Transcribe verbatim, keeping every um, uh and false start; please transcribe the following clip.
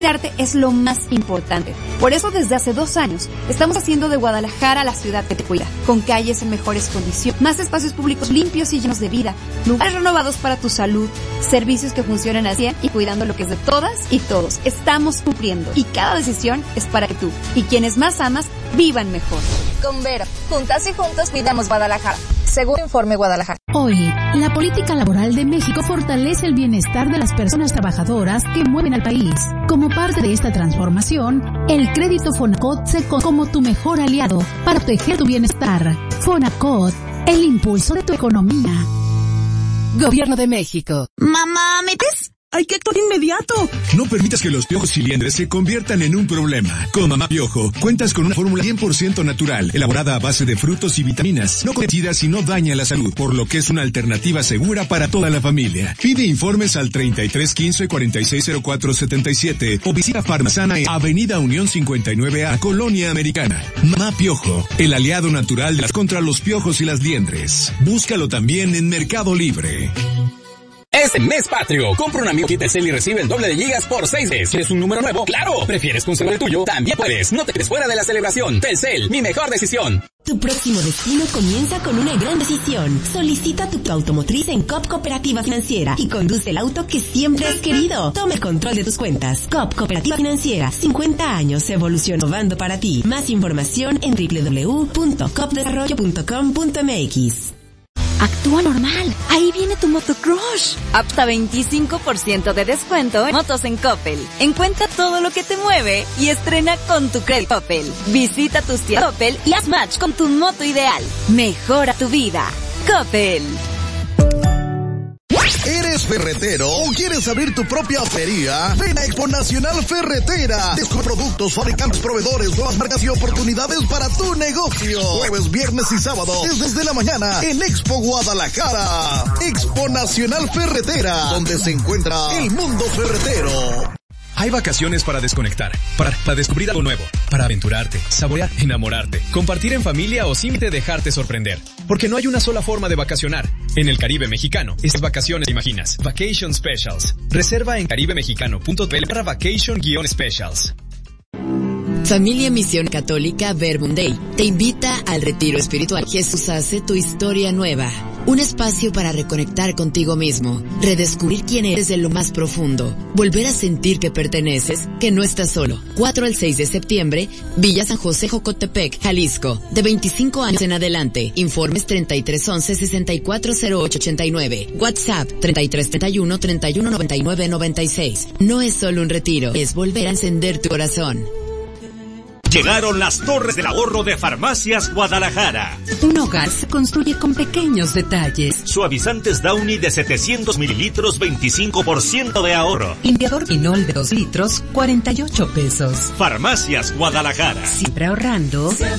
Arte es lo más importante. Por eso desde hace dos años estamos haciendo de Guadalajara la ciudad que te cuida, con calles en mejores condiciones, más espacios públicos limpios y llenos de vida, lugares renovados para tu salud, servicios que funcionan al cien y cuidando lo que es de todas y todos. Estamos cumpliendo y cada decisión es para que tú y quienes más amas vivan mejor. Con Vero, juntas y juntos cuidamos Guadalajara. Según Informe Guadalajara. Hoy, la política laboral de México fortalece el bienestar de las personas trabajadoras que mueven al país. Como parte de esta transformación, el crédito Fonacot se co- como tu mejor aliado para proteger tu bienestar. Fonacot, el impulso de tu economía. Gobierno de México. Mamá, ¿metes? ¡Hay que actuar inmediato! No permitas que los piojos y liendres se conviertan en un problema. Con Mamá Piojo, cuentas con una fórmula cien por ciento natural, elaborada a base de frutos y vitaminas, no contidas y no daña la salud, por lo que es una alternativa segura para toda la familia. Pide informes al treinta y tres quince cuarenta y seis cero cuatro setenta y siete o visita Farmasana en Avenida Unión cincuenta y nueve A, Colonia Americana. Mamá Piojo, el aliado natural de las contra los piojos y las liendres. Búscalo también en Mercado Libre. Este mes patrio, compra un amigo kit Telcel y recibe el doble de gigas por seis meses. ¿Quieres un número nuevo? ¡Claro! ¿Prefieres conservar el tuyo? También puedes. No te quedes fuera de la celebración. Telcel, mi mejor decisión. Tu próximo destino comienza con una gran decisión. Solicita tu automotriz en C O P Cooperativa Financiera y conduce el auto que siempre has querido. Toma el control de tus cuentas. C O P Cooperativa Financiera, cincuenta años evolucionando para ti. Más información en doble u doble u doble u punto cop desarrollo punto com punto m x. Actúa normal. Ahí viene tu Motocrush. Hasta veinticinco por ciento de descuento en motos en Coppel. Encuentra todo lo que te mueve y estrena con tu crédito Coppel. Visita tus tiendas Coppel y haz match con tu moto ideal. Mejora tu vida. Coppel. ¿Eres ferretero o quieres abrir tu propia feria? Ven a Expo Nacional Ferretera. Descubre productos, fabricantes, proveedores, nuevas marcas y oportunidades para tu negocio. Jueves, viernes y sábado, desde la mañana, en Expo Guadalajara. Expo Nacional Ferretera, donde se encuentra el mundo ferretero. Hay vacaciones para desconectar, para, para descubrir algo nuevo, para aventurarte, saborear, enamorarte, compartir en familia o simplemente dejarte sorprender. Porque no hay una sola forma de vacacionar. En el Caribe mexicano, estas vacaciones te imaginas. Vacation Specials. Reserva en caribe mexicano punto p l para Vacation-Specials. Familia Misión Católica Verbum Dei te invita al retiro espiritual. Jesús hace tu historia nueva. Un espacio para reconectar contigo mismo, redescubrir quién eres en lo más profundo, volver a sentir que perteneces, que no estás solo. cuatro al seis de septiembre, Villa San José, Jocotepec, Jalisco, de veinticinco años en adelante. Informes treinta y tres once sesenta y cuatro cero ocho ochenta y nueve. WhatsApp treinta y tres treinta y uno treinta y uno noventa y nueve noventa y seis. No es solo un retiro, es volver a encender tu corazón. Llegaron las Torres del Ahorro de Farmacias Guadalajara. Un hogar se construye con pequeños detalles. Suavizantes Downy de setecientos mililitros, veinticinco por ciento de ahorro. Limpiador Pinol de dos litros, cuarenta y ocho pesos. Farmacias Guadalajara. Siempre ahorrando.